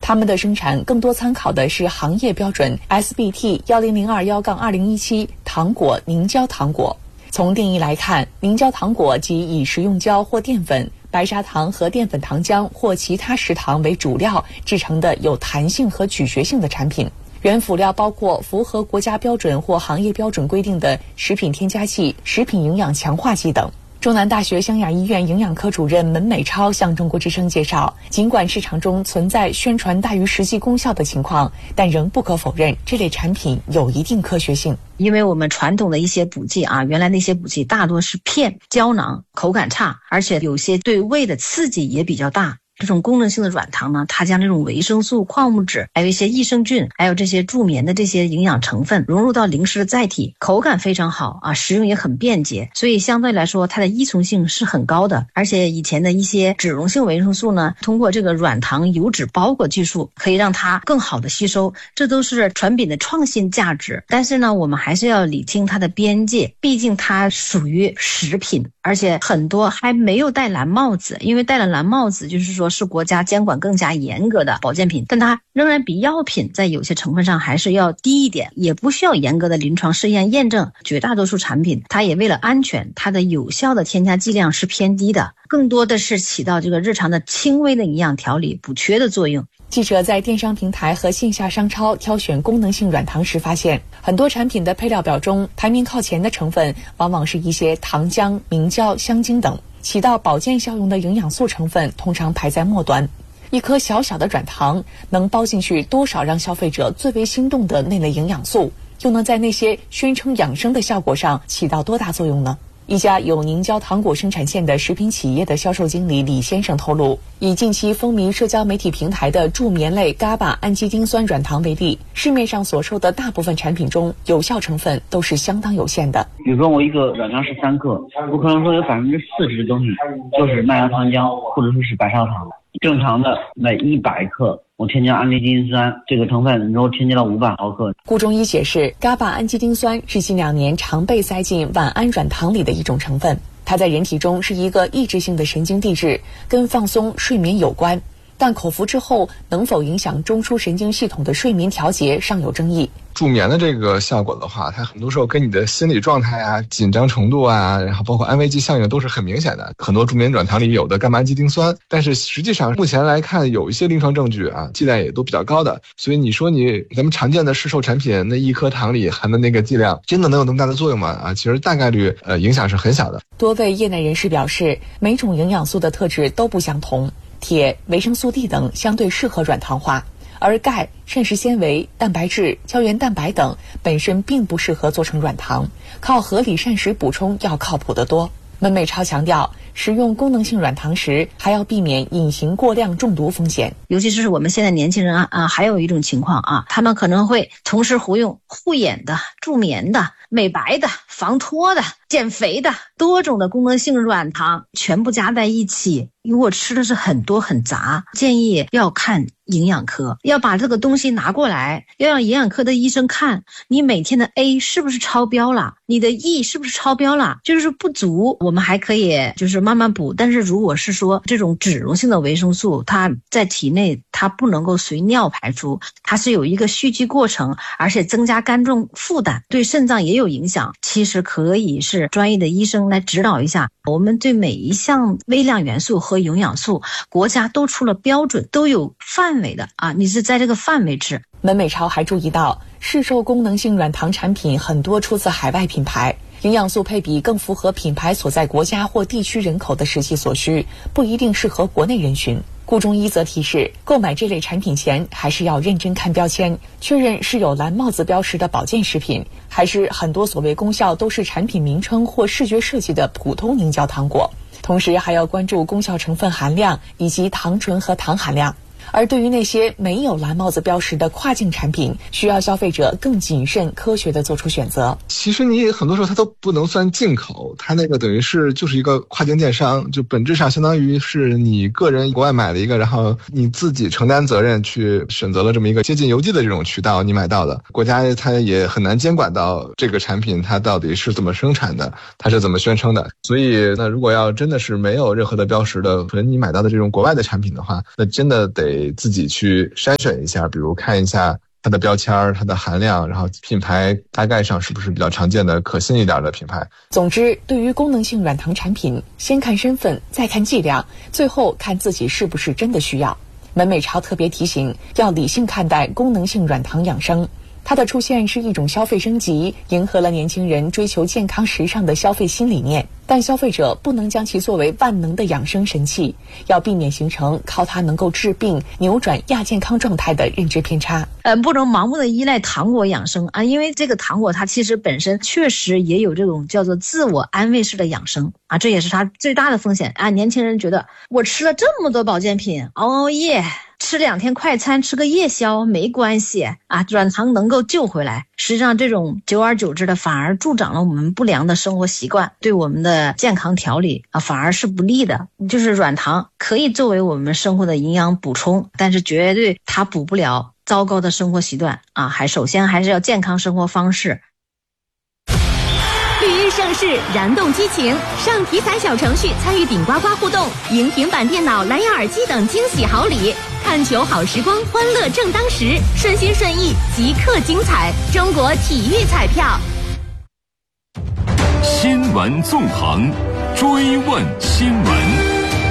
他们的生产更多参考的是行业标准 SBT 1002-2017糖果凝胶糖果。从定义来看，凝胶糖果即以食用胶或淀粉、白砂糖和淀粉糖浆或其他食糖为主料制成的有弹性和咀嚼性的产品。原辅料包括符合国家标准或行业标准规定的食品添加剂、食品营养强化剂等。中南大学湘雅医院营养科主任门美超向中国之声介绍，尽管市场中存在宣传大于实际功效的情况，但仍不可否认这类产品有一定科学性。 因为我们传统的一些补剂原来那些补剂大多是片胶囊，口感差，而且有些对胃的刺激也比较大。这种功能性的软糖呢，它将这种维生素、矿物质，还有一些益生菌，还有这些助眠的这些营养成分融入到零食的载体，口感非常好食用也很便捷，所以相对来说它的依从性是很高的。而且以前的一些脂溶性维生素呢，通过这个软糖油脂包裹技术可以让它更好的吸收，这都是产品的创新价值。但是呢，我们还是要理清它的边界，毕竟它属于食品，而且很多还没有戴蓝帽子，因为戴了蓝帽子就是说是国家监管更加严格的保健品，但它仍然比药品在有些成分上还是要低一点，也不需要严格的临床试验验证。绝大多数产品它也为了安全，它的有效的添加剂量是偏低的，更多的是起到这个日常的轻微的营养调理补缺的作用。 记者在电商平台和线下商超挑选功能性软糖时发现，很多产品的配料表中排名靠前的成分往往是一些糖浆、明胶、香精等，起到保健效用的营养素成分通常排在末端。一颗小小的软糖能包进去多少让消费者最为心动的那类营养素，又能在那些宣称养生的效果上起到多大作用呢？一家有凝胶糖果生产线的食品企业的销售经理李先生透露，以近期风靡社交媒体平台的助眠类伽巴氨基丁酸软糖为例，市面上所售的大部分产品中有效成分都是相当有限的。 比如说我一个软糖13克，我可能说有40%的东西就是麦芽糖浆或者说是白砂糖。正常的每100克我添加氨基丁酸这个成分，然后添加了500毫克。 顾中医解释，伽巴氨基丁酸是近2年常被塞进晚安软糖里的一种成分，它在人体中是一个抑制性的神经递质，跟放松睡眠有关，但口服之后能否影响中枢神经系统的睡眠调节尚有争议。 助眠的这个效果的话，它很多时候跟你的心理状态啊、紧张程度啊，然后包括安慰剂效应都是很明显的。很多助眠软糖里有的伽马氨基丁酸，但是实际上目前来看有一些临床证据剂量也都比较高的，所以你说咱们常见的市售产品那一颗糖里含的那个剂量真的能有那么大的作用吗？其实大概率影响是很小的。 多位业内人士表示，每种营养素的特质都不相同，铁、维生素 D 等相对适合软糖化，而钙、膳食纤维、蛋白质、胶原蛋白等本身并不适合做成软糖，靠合理膳食补充要靠谱得多。门美超强调，使用功能性软糖时还要避免隐形过量中毒风险。 尤其是我们现在年轻人还有一种情况他们可能会同时服用护眼的、助眠的、美白的、防脱的、减肥的多种的功能性软糖全部加在一起，如果吃的是很多很杂，建议要看营养科，要把这个东西拿过来，要让营养科的医生看你每天的 A 是不是超标了，你的 E 是不是超标了，就是不足我们还可以就是慢慢补。但是如果是说这种脂溶性的维生素，它在体内它不能够随尿排出，它是有一个蓄积过程，而且增加肝脏负担，对肾脏也有影响。其实可以是专业的医生来指导一下。我们对每一项微量元素和营养素，国家都出了标准，都有范围的你是在这个范围吃。 门美超还注意到，市售功能性软糖产品很多出自海外品牌，营养素配比更符合品牌所在国家或地区人口的实际所需，不一定适合国内人群。顾中医则提示，购买这类产品前还是要认真看标签，确认是有蓝帽子标识的保健食品，还是很多所谓功效都是产品名称或视觉设计的普通凝胶糖果。同时还要关注功效成分含量以及糖醇和糖含量。而对于那些没有蓝帽子标识的跨境产品，需要消费者更谨慎科学地做出选择。 其实你很多时候它都不能算进口，它那个等于是就是一个跨境电商，就本质上相当于是你个人国外买了一个，然后你自己承担责任去选择了这么一个接近邮寄的这种渠道，你买到的，国家它也很难监管到这个产品它到底是怎么生产的，它是怎么宣称的。所以那如果要真的是没有任何的标识的，可能你买到的这种国外的产品的话，那真的得得自己去筛选一下，比如看一下它的标签、它的含量，然后品牌大概上是不是比较常见的可信一点的品牌。 总之，对于功能性软糖产品，先看身份，再看剂量，最后看自己是不是真的需要。门美超特别提醒，要理性看待功能性软糖养生。它的出现是一种消费升级，迎合了年轻人追求健康时尚的消费新理念，但消费者不能将其作为万能的养生神器，要避免形成靠它能够治病、扭转亚健康状态的认知偏差。 不能盲目的依赖糖果养生啊，因为这个糖果它其实本身确实也有这种叫做自我安慰式的养生啊，这也是它最大的风险啊。年轻人觉得我吃了这么多保健品，熬夜吃2天快餐，吃个夜宵没关系啊，软糖能够救回来。实际上这种久而久之的反而助长了我们不良的生活习惯，对我们的健康调理啊反而是不利的。就是软糖可以作为我们生活的营养补充，但是绝对它补不了糟糕的生活习惯啊，首先还是要健康生活方式。 绿日盛世，燃动激情，上体彩小程序参与顶呱呱互动，赢平板电脑、蓝牙耳机等惊喜好礼。看球好时光，欢乐正当时，顺心顺意，即刻精彩。中国体育彩票。 新闻纵横，追问新闻。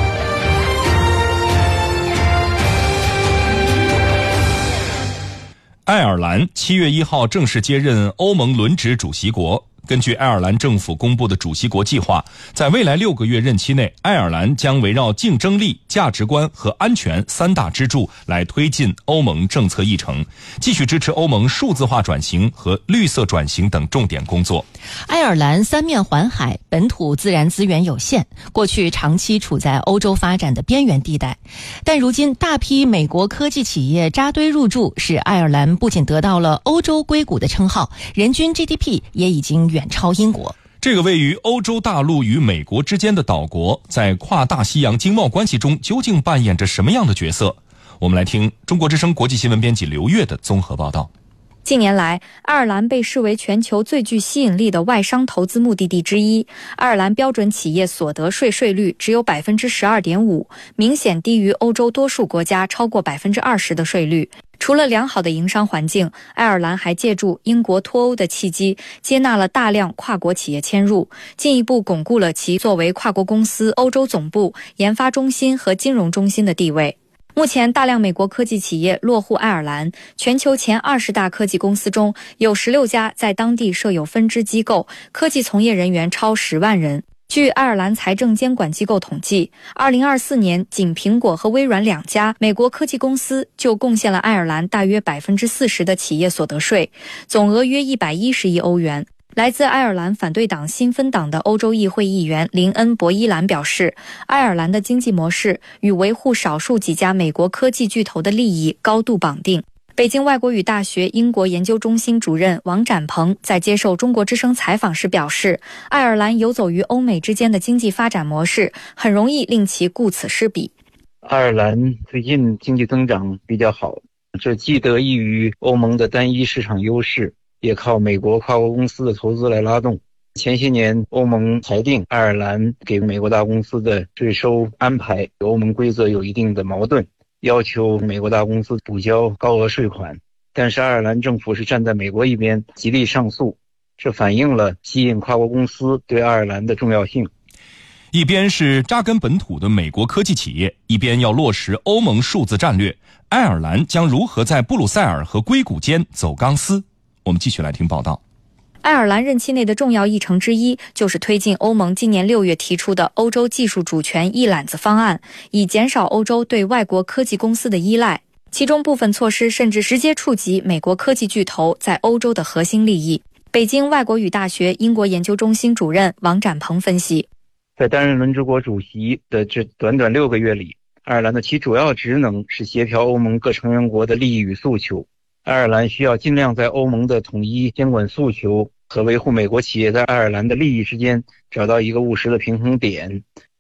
爱尔兰7月1号正式接任欧盟轮值主席国。根据爱尔兰政府公布的主席国计划，在未来6个月任期内，爱尔兰将围绕竞争力、价值观和安全3大支柱来推进欧盟政策议程，继续支持欧盟数字化转型和绿色转型等重点工作。 爱尔兰三面环海，本土自然资源有限，过去长期处在欧洲发展的边缘地带，但如今大批美国科技企业扎堆入驻，使爱尔兰不仅得到了欧洲硅谷的称号，人均 GDP 也已经远超英国。 这个位于欧洲大陆与美国之间的岛国，在跨大西洋经贸关系中究竟扮演着什么样的角色？我们来听中国之声国际新闻编辑刘越的综合报道。 近年来，爱尔兰被视为全球最具吸引力的外商投资目的地之一。爱尔兰标准企业所得税税率只有 12.5%， 明显低于欧洲多数国家超过 20% 的税率。除了良好的营商环境，爱尔兰还借助英国脱欧的契机，接纳了大量跨国企业迁入，进一步巩固了其作为跨国公司欧洲总部、研发中心和金融中心的地位。目前大量美国科技企业落户爱尔兰，全球前20大科技公司中有16家在当地设有分支机构，科技从业人员超10万人。据爱尔兰财政监管机构统计，2024年仅苹果和微软2家美国科技公司就贡献了爱尔兰大约 40% 的企业所得税，总额约110亿欧元。来自爱尔兰反对党新芬党的欧洲议会议员林恩·博伊兰表示，爱尔兰的经济模式与维护少数几家美国科技巨头的利益高度绑定。北京外国语大学英国研究中心主任王展鹏在接受中国之声采访时表示，爱尔兰游走于欧美之间的经济发展模式很容易令其顾此失彼。 爱尔兰最近经济增长比较好，这既得益于欧盟的单一市场优势，也靠美国跨国公司的投资来拉动。前些年欧盟裁定爱尔兰给美国大公司的税收安排与欧盟规则有一定的矛盾，要求美国大公司补交高额税款，但是爱尔兰政府是站在美国一边，极力上诉，这反映了吸引跨国公司对爱尔兰的重要性。 一边是扎根本土的美国科技企业，一边要落实欧盟数字战略，爱尔兰将如何在布鲁塞尔和硅谷间走钢丝？我们继续来听报道。 爱尔兰任期内的重要议程之一就是推进欧盟今年6月提出的欧洲技术主权一揽子方案，以减少欧洲对外国科技公司的依赖。其中部分措施甚至直接触及美国科技巨头在欧洲的核心利益。北京外国语大学英国研究中心主任王展鹏分析， 在担任轮值国主席的这短短6个月里，爱尔兰的其主要职能是协调欧盟各成员国的利益与诉求。爱尔兰需要尽量在欧盟的统一监管诉求和维护美国企业在爱尔兰的利益之间找到一个务实的平衡点。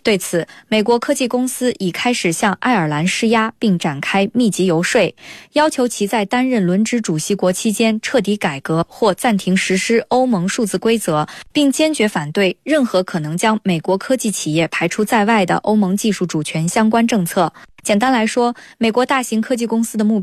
对此，美国科技公司已开始向爱尔兰施压，并展开密集游说，要求其在担任轮值主席国期间彻底改革或暂停实施欧盟数字规则，并坚决反对任何可能将美国科技企业排除在外的欧盟技术主权相关政策。简单来说，美国大型科技公司的目标